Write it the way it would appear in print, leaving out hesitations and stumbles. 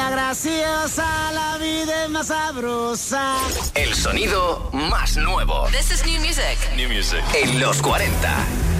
más graciosa, la vida es más sabrosa. El sonido más nuevo. This is new music. En los 40.